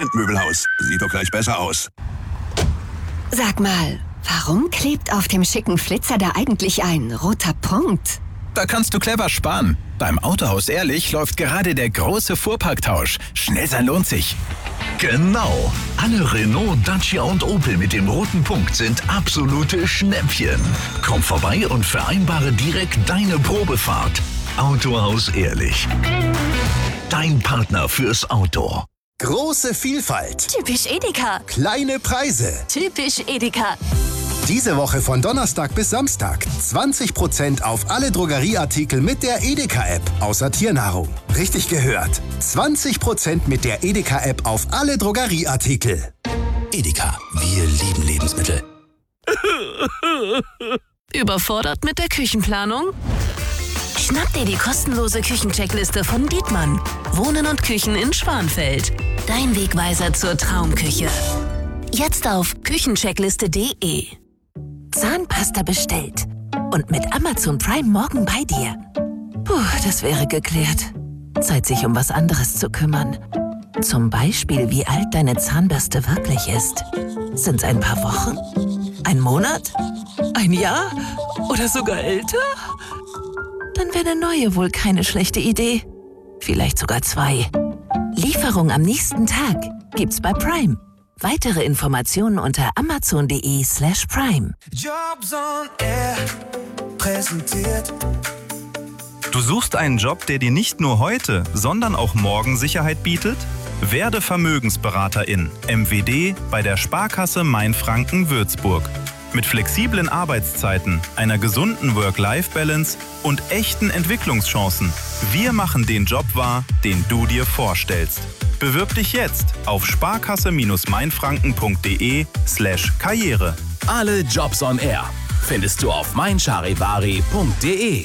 Second-Hand-Möbelhaus. Sieht doch gleich besser aus. Sag mal, warum klebt auf dem schicken Flitzer da eigentlich ein roter Punkt? Da kannst du clever sparen. Beim Autohaus Ehrlich läuft gerade der große Fuhrparktausch. Schnell sein lohnt sich. Genau. Alle Renault, Dacia und Opel mit dem roten Punkt sind absolute Schnäppchen. Komm vorbei und vereinbare direkt deine Probefahrt. Autohaus Ehrlich. Dein Partner fürs Auto. Große Vielfalt. Typisch Edeka. Kleine Preise. Typisch Edeka. Diese Woche von Donnerstag bis Samstag 20% auf alle Drogerieartikel mit der Edeka-App, außer Tiernahrung. Richtig gehört. 20% mit der Edeka-App auf alle Drogerieartikel. Edeka, wir lieben Lebensmittel. Überfordert mit der Küchenplanung? Schnapp dir die kostenlose Küchencheckliste von Dietmann. Wohnen und Küchen in Schwanfeld. Dein Wegweiser zur Traumküche. Jetzt auf küchencheckliste.de. Zahnpasta bestellt. Und mit Amazon Prime morgen bei dir. Puh, das wäre geklärt. Zeit, sich um was anderes zu kümmern. Zum Beispiel, wie alt deine Zahnbürste wirklich ist. Sind's ein paar Wochen? Ein Monat? Ein Jahr? Oder sogar älter? Dann wäre eine neue wohl keine schlechte Idee. Vielleicht sogar 2. Lieferung am nächsten Tag gibt's bei Prime. Weitere Informationen unter amazon.de/prime. Jobs on Air präsentiert. Du suchst einen Job, der dir nicht nur heute, sondern auch morgen Sicherheit bietet? Werde Vermögensberaterin, MWD, bei der Sparkasse Mainfranken-Würzburg. Mit flexiblen Arbeitszeiten, einer gesunden Work-Life-Balance und echten Entwicklungschancen. Wir machen den Job wahr, den du dir vorstellst. Bewirb dich jetzt auf sparkasse-mainfranken.de/Karriere. Alle Jobs on Air findest du auf meincharivari.de.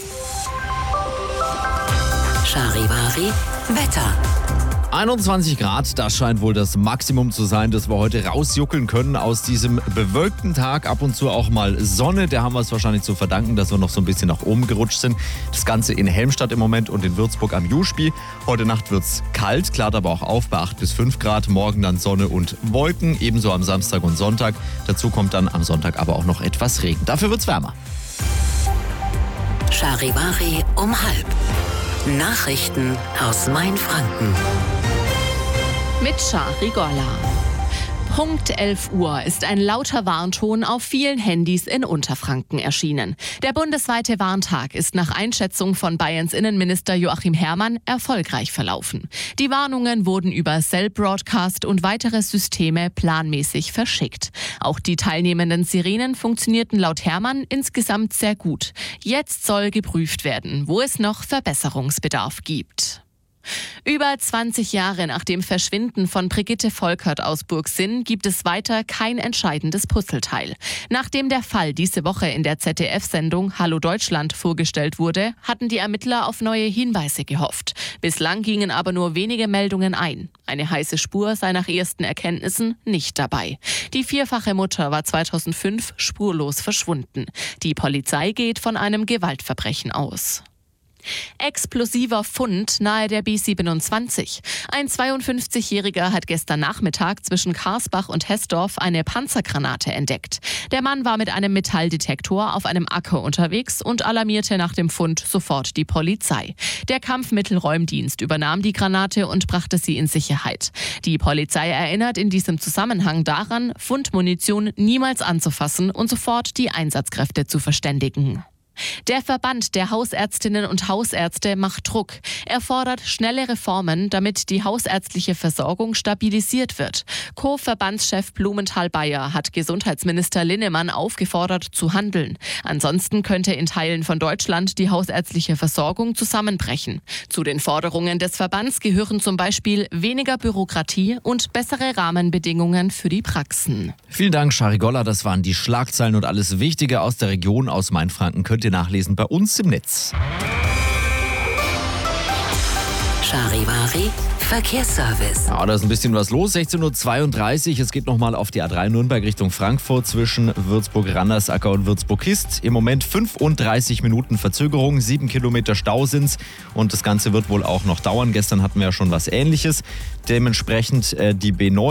Charivari Wetter. 21 Grad, das scheint wohl das Maximum zu sein, das wir heute rausjuckeln können aus diesem bewölkten Tag. Ab und zu auch mal Sonne, der haben wir es wahrscheinlich zu verdanken, dass wir noch so ein bisschen nach oben gerutscht sind. Das Ganze in Helmstadt im Moment und in Würzburg am Juschpi. Heute Nacht wird es kalt, klart aber auch auf bei 8 bis 5 Grad. Morgen dann Sonne und Wolken, ebenso am Samstag und Sonntag. Dazu kommt dann am Sonntag aber auch noch etwas Regen. Dafür wird es wärmer. Charivari um 12:30. Nachrichten aus Mainfranken. Mit Shari Golla. Punkt 11 Uhr ist ein lauter Warnton auf vielen Handys in Unterfranken erschienen. Der bundesweite Warntag ist nach Einschätzung von Bayerns Innenminister Joachim Herrmann erfolgreich verlaufen. Die Warnungen wurden über Cell Broadcast und weitere Systeme planmäßig verschickt. Auch die teilnehmenden Sirenen funktionierten laut Herrmann insgesamt sehr gut. Jetzt soll geprüft werden, wo es noch Verbesserungsbedarf gibt. Über 20 Jahre nach dem Verschwinden von Brigitte Volkert aus Burgsinn gibt es weiter kein entscheidendes Puzzleteil. Nachdem der Fall diese Woche in der ZDF-Sendung Hallo Deutschland vorgestellt wurde, hatten die Ermittler auf neue Hinweise gehofft. Bislang gingen aber nur wenige Meldungen ein. Eine heiße Spur sei nach ersten Erkenntnissen nicht dabei. Die vierfache Mutter war 2005 spurlos verschwunden. Die Polizei geht von einem Gewaltverbrechen aus. Explosiver Fund nahe der B27. Ein 52-Jähriger hat gestern Nachmittag zwischen Karsbach und Hessdorf eine Panzergranate entdeckt. Der Mann war mit einem Metalldetektor auf einem Acker unterwegs und alarmierte nach dem Fund sofort die Polizei. Der Kampfmittelräumdienst übernahm die Granate und brachte sie in Sicherheit. Die Polizei erinnert in diesem Zusammenhang daran, Fundmunition niemals anzufassen und sofort die Einsatzkräfte zu verständigen. Der Verband der Hausärztinnen und Hausärzte macht Druck. Er fordert schnelle Reformen, damit die hausärztliche Versorgung stabilisiert wird. Co-Verbandschef Blumenthal-Bayer hat Gesundheitsminister Linnemann aufgefordert zu handeln. Ansonsten könnte in Teilen von Deutschland die hausärztliche Versorgung zusammenbrechen. Zu den Forderungen des Verbands gehören zum Beispiel weniger Bürokratie und bessere Rahmenbedingungen für die Praxen. Vielen Dank, Shari Golla. Das waren die Schlagzeilen und alles Wichtige aus der Region, aus Mainfranken. Könnt ihr nachlesen bei uns im Netz. Charivari Verkehrsservice. Ja, da ist ein bisschen was los. 16.32 Uhr. Es geht nochmal auf die A3 Nürnberg Richtung Frankfurt zwischen Würzburg-Randersacker und Würzburg-Kist. Im Moment 35 Minuten Verzögerung, 7 Kilometer Stau sind's und das Ganze wird wohl auch noch dauern. Gestern hatten wir ja schon was Ähnliches. Dementsprechend die B9